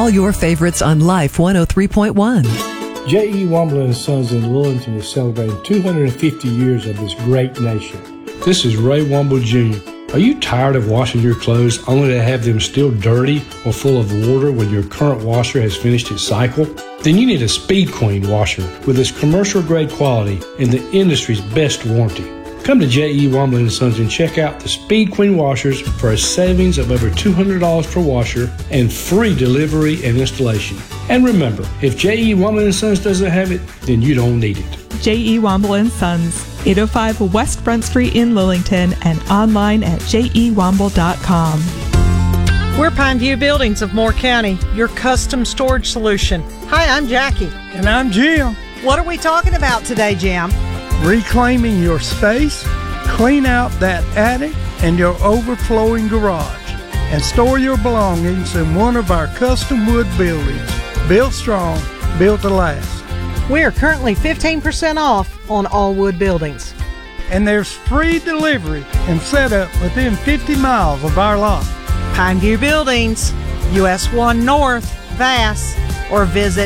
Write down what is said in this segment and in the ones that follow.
All your favorites on Life 103.1. J.E. Womble & Sons in Lillington is celebrating 250 years of this great nation. This is Ray Womble Jr. Are you tired of washing your clothes only to have them still dirty or full of water when your current washer has finished its cycle? Then you need a Speed Queen washer with its commercial-grade quality and the industry's best warranty. Come to J.E. Womble & Sons and check out the Speed Queen washers for a savings of over $200 per washer and free delivery and installation. And remember, if J.E. Womble & Sons doesn't have it, then you don't need it. J.E. Womble & Sons, 805 West Front Street in Lillington, and online at jewomble.com. We're Pineview Buildings of Moore County, your custom storage solution. Hi, I'm Jackie. And I'm Jim. What are we talking about today, Jim? Reclaiming your space, clean out that attic and your overflowing garage, and store your belongings in one of our custom wood buildings. Built strong, built to last. We are currently 15% off on all wood buildings. And there's free delivery and setup within 50 miles of our lot. Pineview Buildings, US 1 North, Vass, or visit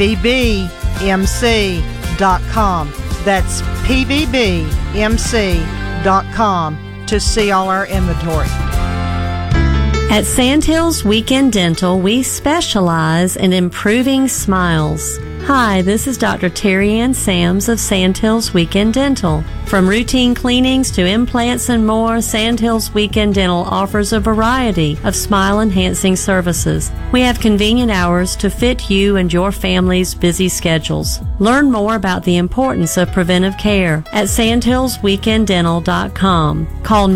pvbmc.com. That's pvbmc.com to see all our inventory. At Sandhills Weekend Dental, we specialize in improving smiles. Hi, this is Dr. Terry Ann Sams of Sandhills Weekend Dental. From routine cleanings to implants and more, Sandhills Weekend Dental offers a variety of smile-enhancing services. We have convenient hours to fit you and your family's busy schedules. Learn more about the importance of preventive care at sandhillsweekenddental.com. Call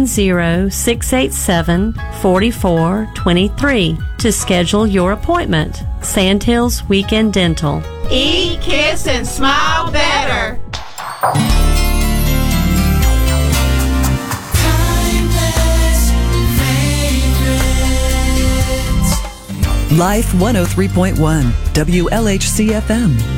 910-687-4423 to schedule your appointment. Sandhills Weekend Dental. Eat, kiss, and smile better. Life 103.1 WLHC FM.